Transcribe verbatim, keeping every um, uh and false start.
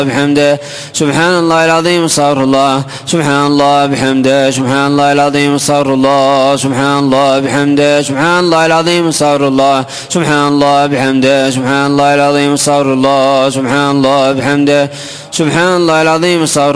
بحمده سبحان الله العظيم استغفر الله سبحان الله بحمده سبحان الله العظيم استغفر الله سبحان الله بحمده سبحان الله العظيم استغفر الله سبحان الله بحمده سبحان الله العظيم استغفر الله سبحان الله بحمده سبحان الله العظيم استغفر